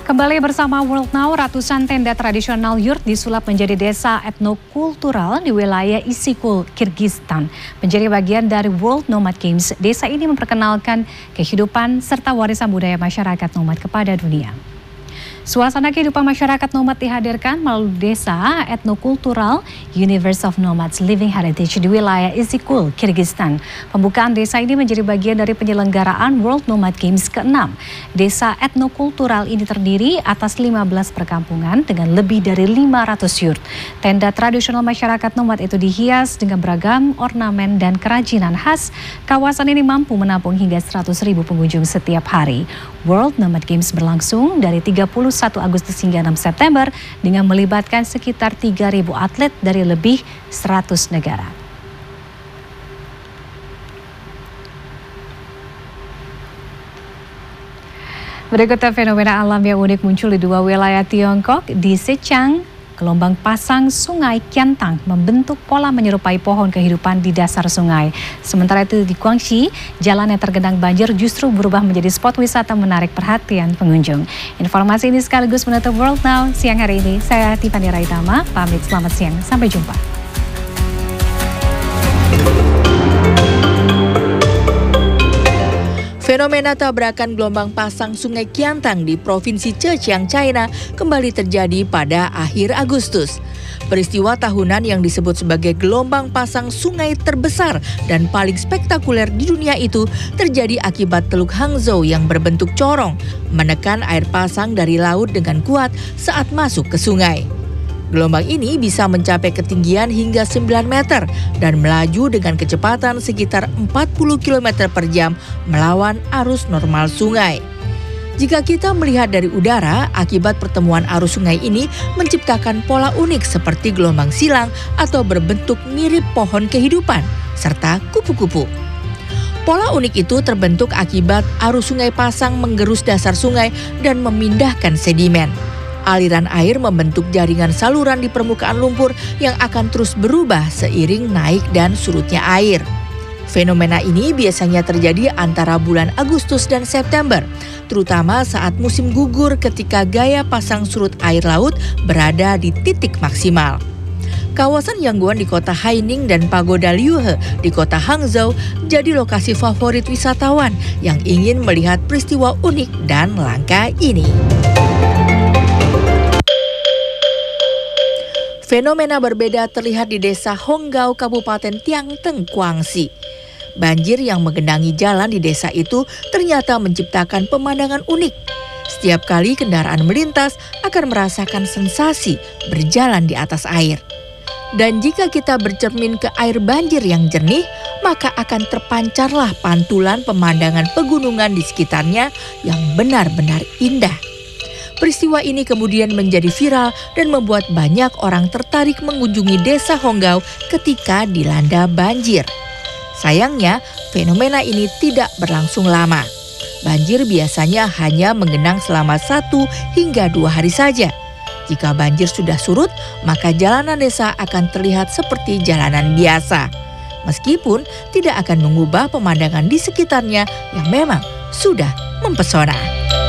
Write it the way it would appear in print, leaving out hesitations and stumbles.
Kembali bersama World Now, ratusan tenda tradisional yurt disulap menjadi desa etnokultural di wilayah Isysyk, Kirgistan. Menjadi bagian dari World Nomad Games, desa ini memperkenalkan kehidupan serta warisan budaya masyarakat nomad kepada dunia. Suasana kehidupan masyarakat nomad dihadirkan melalui desa etnokultural Universe of Nomads Living Heritage di wilayah Isysyk, Kirgistan. Pembukaan desa ini menjadi bagian dari penyelenggaraan World Nomad Games ke-6. Desa etnokultural ini terdiri atas 15 perkampungan dengan lebih dari 500 yurt. Tenda tradisional masyarakat nomad itu dihias dengan beragam ornamen dan kerajinan khas. Kawasan ini mampu menampung hingga 100.000 pengunjung setiap hari. World Nomad Games berlangsung dari 31 Agustus hingga 6 September dengan melibatkan sekitar 3.000 atlet dari lebih 100 negara. Berikutnya fenomena alam yang unik muncul di dua wilayah Tiongkok. Di Zhejiang, gelombang pasang sungai Qiantang membentuk pola menyerupai pohon kehidupan di dasar sungai. Sementara itu di Guangxi, jalan yang tergenang banjir justru berubah menjadi spot wisata menarik perhatian pengunjung. Informasi ini sekaligus menutup World Now siang hari ini. Saya Tiffany Raitama, pamit selamat siang, sampai jumpa. Fenomena tabrakan gelombang pasang sungai Qiantang di Provinsi Zhejiang, China kembali terjadi pada akhir Agustus. Peristiwa tahunan yang disebut sebagai gelombang pasang sungai terbesar dan paling spektakuler di dunia itu terjadi akibat Teluk Hangzhou yang berbentuk corong, menekan air pasang dari laut dengan kuat saat masuk ke sungai. Gelombang ini bisa mencapai ketinggian hingga 9 meter dan melaju dengan kecepatan sekitar 40 km per jam melawan arus normal sungai. Jika kita melihat dari udara, akibat pertemuan arus sungai ini menciptakan pola unik seperti gelombang silang atau berbentuk mirip pohon kehidupan, serta kupu-kupu. Pola unik itu terbentuk akibat arus sungai pasang menggerus dasar sungai dan memindahkan sedimen. Aliran air membentuk jaringan saluran di permukaan lumpur yang akan terus berubah seiring naik dan surutnya air. Fenomena ini biasanya terjadi antara bulan Agustus dan September, terutama saat musim gugur ketika gaya pasang surut air laut berada di titik maksimal. Kawasan Yangguan di kota Haining dan Pagoda Liuhe di kota Hangzhou jadi lokasi favorit wisatawan yang ingin melihat peristiwa unik dan langka ini. Fenomena berbeda terlihat di desa Honggao, Kabupaten Tiangteng, Guangxi. Banjir yang menggenangi jalan di desa itu ternyata menciptakan pemandangan unik. Setiap kali kendaraan melintas akan merasakan sensasi berjalan di atas air. Dan jika kita bercermin ke air banjir yang jernih, maka akan terpancarlah pantulan pemandangan pegunungan di sekitarnya yang benar-benar indah. Peristiwa ini kemudian menjadi viral dan membuat banyak orang tertarik mengunjungi desa Honggao ketika dilanda banjir. Sayangnya, fenomena ini tidak berlangsung lama. Banjir biasanya hanya menggenang selama 1 hingga 2 hari saja. Jika banjir sudah surut, maka jalanan desa akan terlihat seperti jalanan biasa. Meskipun tidak akan mengubah pemandangan di sekitarnya yang memang sudah mempesona.